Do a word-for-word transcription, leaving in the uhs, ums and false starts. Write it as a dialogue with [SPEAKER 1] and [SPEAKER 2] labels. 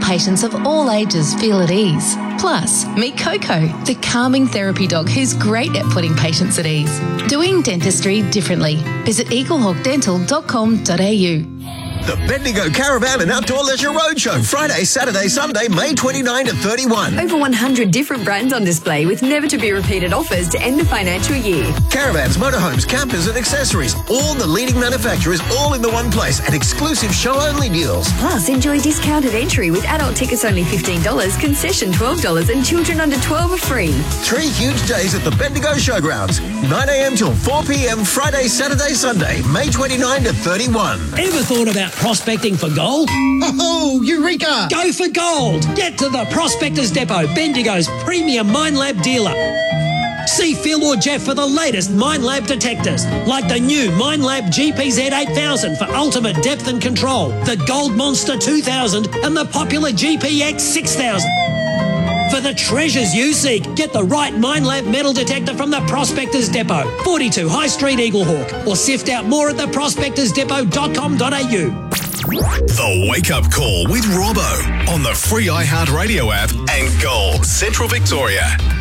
[SPEAKER 1] patients of all ages feel at ease. Plus, meet Coco, the calming therapy dog who's great at putting patients at ease. Doing dentistry differently. Visit eagle hawk dental dot com dot a u.
[SPEAKER 2] The Bendigo Caravan and Outdoor Leisure Roadshow, Friday, Saturday, Sunday, May twenty-ninth to thirty-first.
[SPEAKER 3] Over one hundred different brands on display with never-to-be-repeated offers to end the financial year.
[SPEAKER 2] Caravans, motorhomes, campers and accessories. All the leading manufacturers all in the one place at exclusive show-only deals.
[SPEAKER 3] Plus, enjoy discounted entry with adult tickets only fifteen dollars, concession twelve dollars and children under twelve are free.
[SPEAKER 2] Three huge days at the Bendigo Showgrounds. nine a m till four p m Friday, Saturday, Sunday, May twenty-ninth to thirty-first.
[SPEAKER 4] Ever thought about prospecting for gold?
[SPEAKER 5] Oh, Eureka!
[SPEAKER 4] Go for gold! Get to the Prospectors Depot, Bendigo's premium Minelab dealer. See Phil or Jeff for the latest Minelab detectors, like the new Minelab G P Z eight thousand for ultimate depth and control, the Gold Monster two thousand and the popular G P X six thousand. For the treasures you seek, get the right Minelab metal detector from the Prospectors Depot, forty-two High Street, Eagle Hawk, or sift out more at the prospectors depot dot com dot a u.
[SPEAKER 6] The Wake Up Call with Robbo on the free iHeartRadio app and Gold Central Victoria.